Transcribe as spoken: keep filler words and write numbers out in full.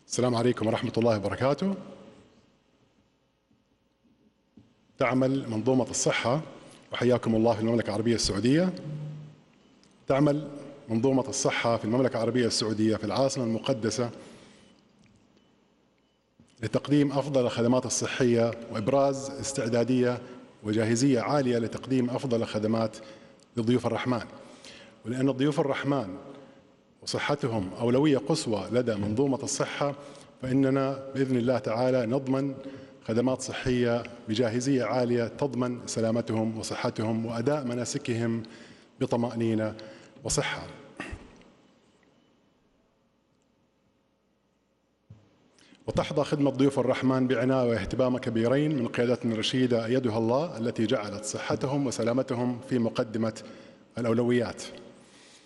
السلام عليكم ورحمة الله وبركاته. تعمل منظومة الصحة، وحياكم الله، في المملكة العربية السعودية. تعمل منظومة الصحة في المملكة العربية السعودية في العاصمة المقدسة لتقديم أفضل الخدمات الصحية وإبراز استعدادية وجاهزية عالية لتقديم أفضل الخدمات لضيوف الرحمن. ولأن ضيوف الرحمن وصحتهم أولوية قصوى لدى منظومة الصحة، فإننا بإذن الله تعالى نضمن خدمات صحية بجاهزية عالية تضمن سلامتهم وصحتهم وأداء مناسكهم بطمأنينة وصحة. وتحظى خدمة ضيوف الرحمن بعناية واهتمام كبيرين من قيادتنا الرشيدة أيدها الله، التي جعلت صحتهم وسلامتهم في مقدمة الأولويات.